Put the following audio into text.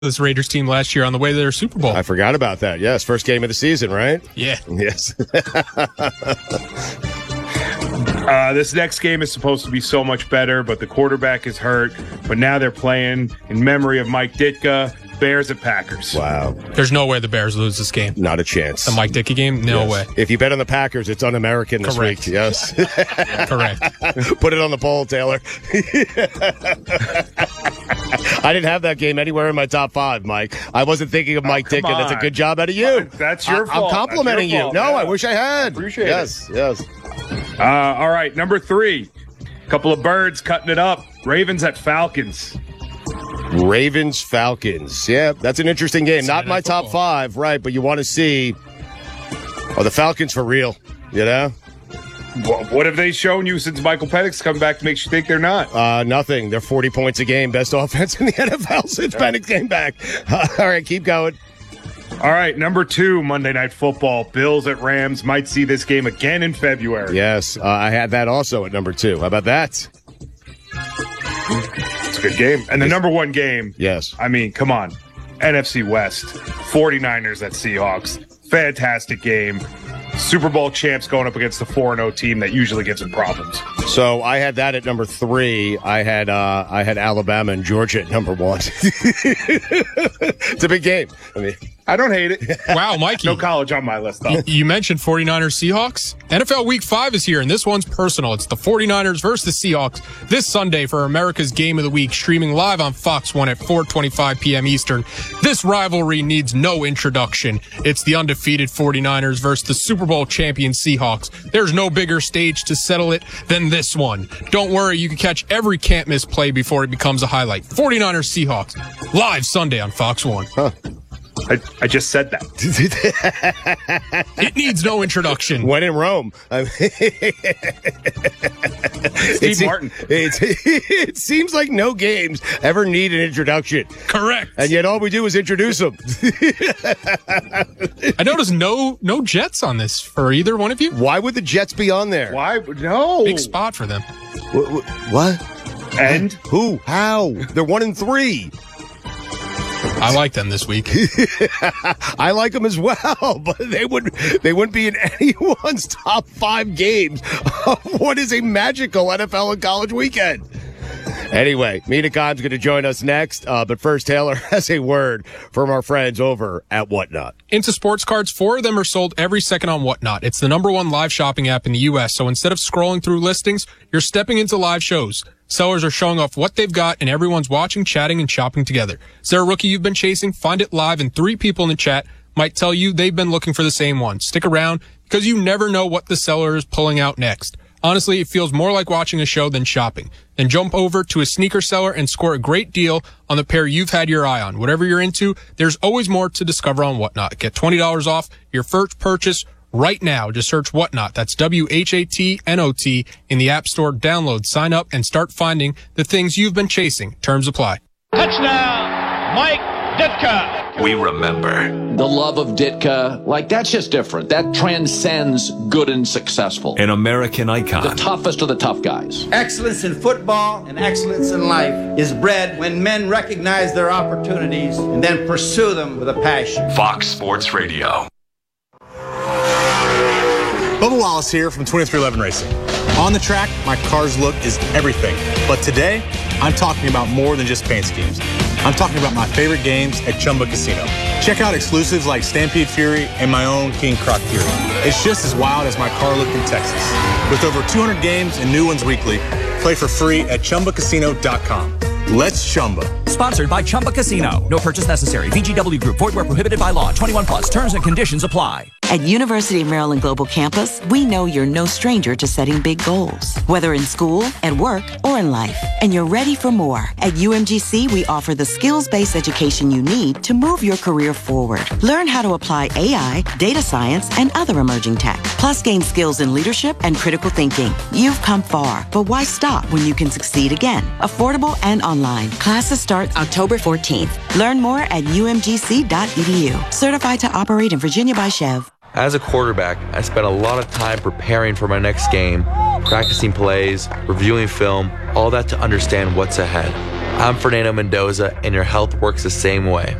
this Raiders team last year on the way to their Super Bowl. I forgot about that. Yes, first game of the season, right? Yeah. Yes. This next game is supposed to be so much better, but the quarterback is hurt. But now they're playing in memory of Mike Ditka. Bears at Packers. Wow. There's no way the Bears lose this game. Not a chance. The Mike Dickey game? No way. If you bet on the Packers, it's un-American this Correct. week. Yes. Correct. Put it on the poll, Taylor. I didn't have that game anywhere in my top 5, Mike. I wasn't thinking of Mike Ditka. That's a good job out of you. That's your fault. I'm complimenting you. Fault, no, yeah. I wish I had. Appreciate it. Yes. All right, number 3. Couple of birds cutting it up. Ravens at Falcons. Ravens-Falcons. Yeah, that's an interesting game. Not my top 5, right, but you want to see, are the Falcons for real, you know? Well, what have they shown you since Michael Penix come back makes you think they're not? Nothing. They're 40 points a game. Best offense in the NFL since Penix came back. All right, keep going. All right, number 2, Monday Night Football. Bills at Rams. Might see this game again in February. Yes, I had that also at number 2. How about that? It's a good game. And the number 1 game. Yes. I mean, come on. NFC West. 49ers at Seahawks. Fantastic game. Super Bowl champs going up against the 4-0 team that usually gives them problems. So I had that at number 3. I had Alabama and Georgia at number 1. It's a big game. I mean, I don't hate it. Wow, Mikey. No college on my list, though. You mentioned 49ers Seahawks. NFL Week 5 is here, and this one's personal. It's the 49ers versus the Seahawks this Sunday for America's Game of the Week, streaming live on Fox 1 at 4:25 p.m. Eastern. This rivalry needs no introduction. It's the undefeated 49ers versus the Super Bowl champion Seahawks. There's no bigger stage to settle it than this one. Don't worry, you can catch every can't-miss play before it becomes a highlight. 49ers Seahawks, live Sunday on Fox 1. Huh. I just said that. It needs no introduction. When in Rome. Steve Martin. It seems like no games ever need an introduction. Correct. And yet all we do is introduce them. I noticed no Jets on this for either one of you. Why would the Jets be on there? Why? No. Big spot for them. What? And? Who? How? They're 1-3. I like them this week. I like them as well, but they wouldn't be in anyone's top 5 games of what is a magical NFL and college weekend. Anyway, Mina Kimes going to join us next, but first, Taylor has a word from our friends over at Whatnot. Into sports cards, 4 of them are sold every second on Whatnot. It's the #1 live shopping app in the U.S., so instead of scrolling through listings, you're stepping into live shows. Sellers are showing off what they've got, and everyone's watching, chatting, and shopping together. Is there a rookie you've been chasing? Find it live, and 3 people in the chat might tell you they've been looking for the same one. Stick around, because you never know what the seller is pulling out next. Honestly, it feels more like watching a show than shopping. Then jump over to a sneaker seller and score a great deal on the pair you've had your eye on. Whatever you're into, there's always more to discover on Whatnot. Get $20 off your first purchase right now. Just search Whatnot. That's WHATNOT in the App Store. Download, sign up, and start finding the things you've been chasing. Terms apply. Touchdown, Mike Ditka. We remember. The love of Ditka, like that's just different. That transcends good and successful. An American icon. The toughest of the tough guys. Excellence in football and excellence in life is bred when men recognize their opportunities and then pursue them with a passion. Fox Sports Radio. Bubba Wallace here from 2311 Racing. On the track, my car's look is everything. But today, I'm talking about more than just paint schemes. I'm talking about my favorite games at Chumba Casino. Check out exclusives like Stampede Fury and my own King Croc Fury. It's just as wild as my car look in Texas. With over 200 games and new ones weekly, play for free at ChumbaCasino.com. Let's Chumba. Sponsored by Chumba Casino. No purchase necessary. VGW Group. Void where prohibited by law. 21 plus. Terms and conditions apply. At University of Maryland Global Campus, we know you're no stranger to setting big goals, whether in school, at work, or in life. And you're ready for more. At UMGC, we offer the skills-based education you need to move your career forward. Learn how to apply AI, data science, and other emerging tech. Plus, gain skills in leadership and critical thinking. You've come far, but why stop when you can succeed again? Affordable and online. Classes start October 14th. Learn more at umgc.edu. Certified to operate in Virginia by Chev. As a quarterback, I spent a lot of time preparing for my next game, practicing plays, reviewing film, all that to understand what's ahead. I'm Fernando Mendoza, and your health works the same way.